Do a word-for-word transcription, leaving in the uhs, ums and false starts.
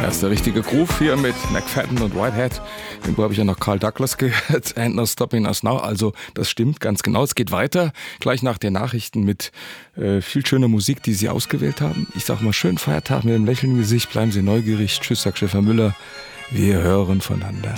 ist der richtige Groove hier mit McFadden und Whitehead. Irgendwo habe ich ja noch Carl Douglas gehört. And no stopping us now. Also das stimmt ganz genau. Es geht weiter. Gleich nach den Nachrichten mit äh, viel schöner Musik, die Sie ausgewählt haben. Ich sage mal, schönen Feiertag mit einem Lächeln im Gesicht. Bleiben Sie neugierig. Tschüss, sagt Stefan Müller. Wir hören voneinander.